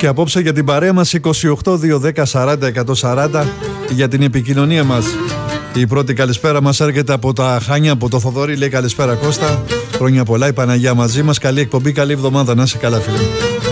και απόψε για την παρέα μας 28-210-40-140 για την επικοινωνία μας. Η πρώτη καλησπέρα μας έρχεται από τα Χάνια, από το Θοδωρή. Λέει καλησπέρα Κώστα, χρόνια πολλά, η Παναγιά μαζί μας. Καλή εκπομπή, καλή εβδομάδα, να είσαι καλά φίλε.